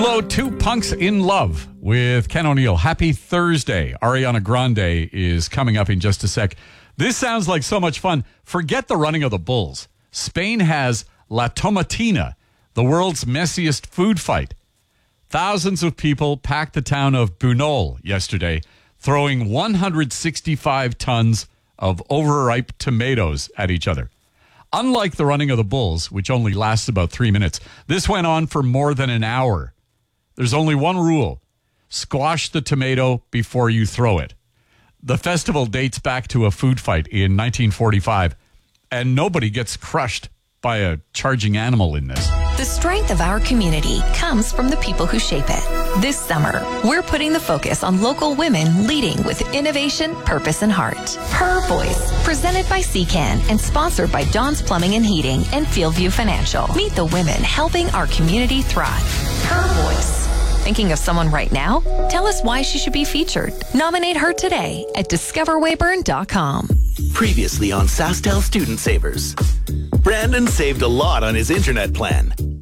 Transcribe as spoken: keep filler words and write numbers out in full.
Tulo, Two Punks in Love with Ken O'Neill. Happy Thursday. Ariana Grande is coming up in just a sec. This sounds like so much fun. Forget the running of the bulls. Spain has La Tomatina, the world's messiest food fight. Thousands of people packed the town of Bunol yesterday, throwing one hundred sixty-five tons of overripe tomatoes at each other. Unlike the running of the bulls, which only lasts about three minutes, this went on for more than an hour. There's only one rule: squash the tomato before you throw it. The festival dates back to a food fight in nineteen forty-five, and nobody gets crushed by a charging animal in this. The strength of our community comes from the people who shape it. This summer, we're putting the focus on local women leading with innovation, purpose, and heart. Her Voice, presented by C C A N and sponsored by Dawn's Plumbing and Heating and Fieldview Financial. Meet the women helping our community thrive. Her Voice. Thinking of someone right now? Tell us why she should be featured. Nominate her today at discover weyburn dot com. Previously on SaskTel Student Savers. Brandon saved a lot on his internet plan.